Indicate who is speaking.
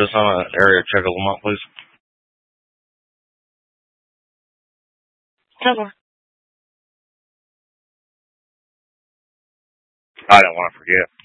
Speaker 1: This on an area check of Lamont, please. Hello. I don't want to forget.